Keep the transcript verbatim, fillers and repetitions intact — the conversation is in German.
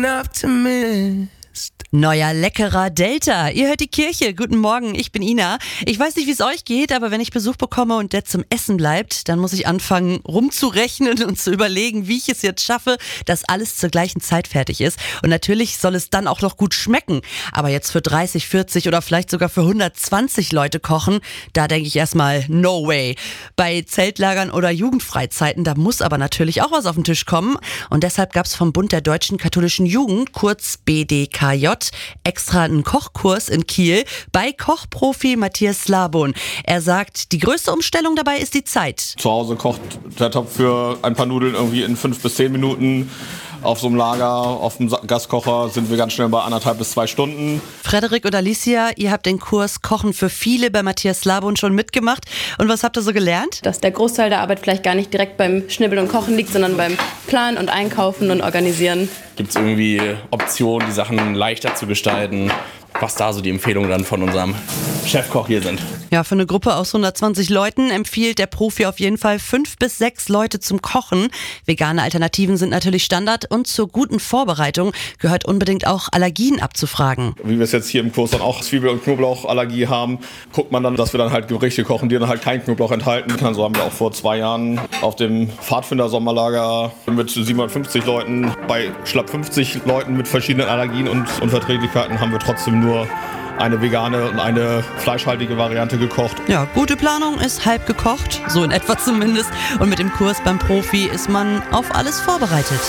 an Optimist. Neuer leckerer Delta. Ihr hört die Kirche. Guten Morgen, ich bin Ina. Ich weiß nicht, wie es euch geht, aber wenn ich Besuch bekomme und der zum Essen bleibt, dann muss ich anfangen rumzurechnen und zu überlegen, wie ich es jetzt schaffe, dass alles zur gleichen Zeit fertig ist. Und natürlich soll es dann auch noch gut schmecken. Aber jetzt für dreißig, vierzig oder vielleicht sogar für hundertzwanzig Leute kochen, da denke ich erstmal, no way. Bei Zeltlagern oder Jugendfreizeiten, da muss aber natürlich auch was auf den Tisch kommen. Und deshalb gab es vom Bund der Deutschen Katholischen Jugend, kurz B D K J, extra einen Kochkurs in Kiel bei Kochprofi Matthias Slabon. Er sagt, die größte Umstellung dabei ist die Zeit. Zu Hause kocht der Topf für ein paar Nudeln irgendwie in fünf bis zehn Minuten. Auf so einem Lager, auf dem Gaskocher sind wir ganz schnell bei anderthalb bis zwei Stunden. Frederik und Alicia, ihr habt den Kurs Kochen für viele bei Matthias Slabon schon mitgemacht. Und was habt ihr so gelernt? Dass der Großteil der Arbeit vielleicht gar nicht direkt beim Schnibbeln und Kochen liegt, sondern beim Planen und Einkaufen und Organisieren. Gibt es irgendwie Optionen, die Sachen leichter zu gestalten? Was da so die Empfehlungen dann von unserem Chefkoch hier sind. Ja, für eine Gruppe aus hundertzwanzig Leuten empfiehlt der Profi auf jeden Fall fünf bis sechs Leute zum Kochen. Vegane Alternativen sind natürlich Standard und zur guten Vorbereitung gehört unbedingt auch Allergien abzufragen. Wie wir es jetzt hier im Kurs dann auch Zwiebel- und Knoblauchallergie haben, guckt man dann, dass wir dann halt Gerichte kochen, die dann halt keinen Knoblauch enthalten. So haben wir auch vor zwei Jahren auf dem Pfadfinder-Sommerlager mit siebenhundertfünfzig Leuten, bei schlapp fünfzig Leuten mit verschiedenen Allergien und Unverträglichkeiten haben wir trotzdem nur eine vegane und eine fleischhaltige Variante gekocht. Ja, gute Planung ist halb gekocht, so in etwa zumindest. Und mit dem Kurs beim Profi ist man auf alles vorbereitet.